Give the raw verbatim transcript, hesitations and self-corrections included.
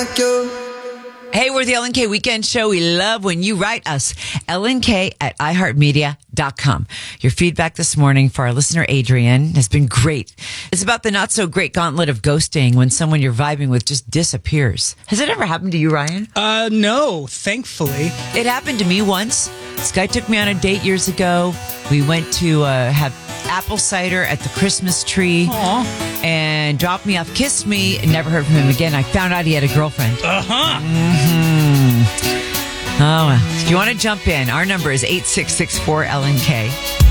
like you. Hey, we're the Ellen K Weekend Show. We love when you write us. Ellen K at i heart media dot com. Your feedback this morning for our listener, Adrian, has been great. It's about the not so great gauntlet of ghosting when someone you're vibing with just disappears. Has it ever happened to you, Ryan? Uh, no, thankfully. It happened to me once. This guy took me on a date years ago. We went to uh, have apple cider at the Christmas tree. Aww. And dropped me off, kissed me, and never heard from him again. I found out he had a girlfriend. Uh-huh. Mm-hmm. Oh, well. If you want to jump in, our number is eight six six four L N K.